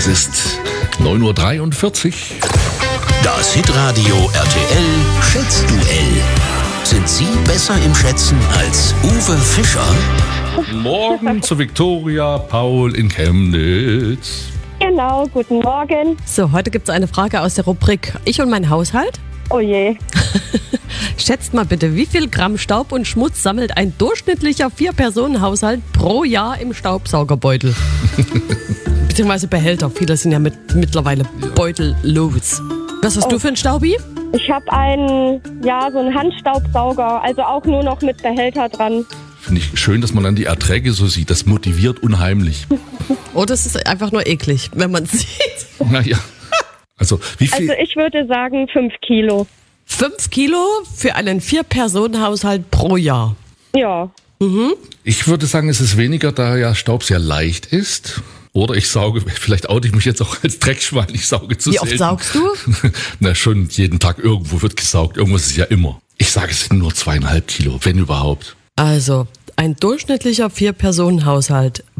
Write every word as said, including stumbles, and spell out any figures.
Es ist neun Uhr dreiundvierzig. Das Hitradio R T L Schätzduell. Sind Sie besser im Schätzen als Uwe Fischer? Morgen zu Viktoria Paul in Chemnitz. Genau, guten Morgen. So, heute gibt es eine Frage aus der Rubrik Ich und mein Haushalt. Oh je. Schätzt mal bitte, wie viel Gramm Staub und Schmutz sammelt ein durchschnittlicher Vier-Personen-Haushalt pro Jahr im Staubsaugerbeutel? Beziehungsweise Behälter. Viele sind ja mit, mittlerweile beutellos. Was hast Oh. du für ein Staubi? Ich habe einen, ja, so einen Handstaubsauger, also auch nur noch mit Behälter dran. Finde ich schön, dass man dann die Erträge so sieht. Das motiviert unheimlich. Oh, das ist einfach nur eklig, wenn man es sieht. Naja. Also, wie viel? Also ich würde sagen fünf Kilo. Fünf Kilo für einen Vier-Personen-Haushalt pro Jahr. Ja. Ich würde sagen, es ist weniger, da ja Staub sehr leicht ist. Oder ich sauge, vielleicht oute ich mich jetzt auch als Dreckschwein, ich sauge zu Wie selten. oft saugst du? Na, schon jeden Tag irgendwo wird gesaugt. Irgendwas ist ja immer. Ich sage, es sind nur zweieinhalb Kilo, wenn überhaupt. Also, ein durchschnittlicher Vier-Personen-Haushalt